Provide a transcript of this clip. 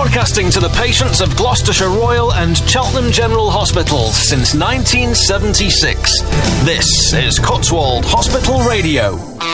Broadcasting to the patients of Gloucestershire Royal and Cheltenham General Hospitals since 1976. This is Cotswold Hospital Radio.